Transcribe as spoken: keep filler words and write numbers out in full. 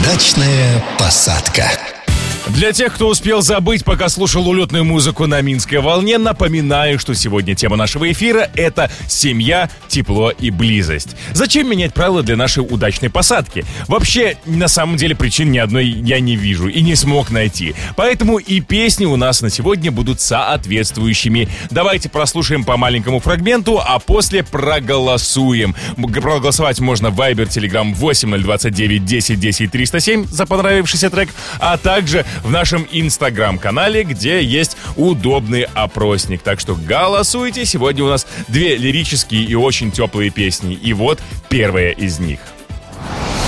Удачная посадка. Для тех, кто успел забыть, пока слушал улетную музыку на Минской волне, напоминаю, что сегодня тема нашего эфира — это семья, тепло и близость. Зачем менять правила для нашей удачной посадки? Вообще, на самом деле, причин ни одной я не вижу и не смог найти. Поэтому и песни у нас на сегодня будут соответствующими. Давайте прослушаем по маленькому фрагменту, а после проголосуем. Проголосовать можно в Viber, Telegram восемь ноль двадцать девять десять десять триста семь за понравившийся трек, а также в нашем инстаграм-канале, где есть удобный опросник. Так что голосуйте. Сегодня у нас две лирические и очень теплые песни. И вот первая из них.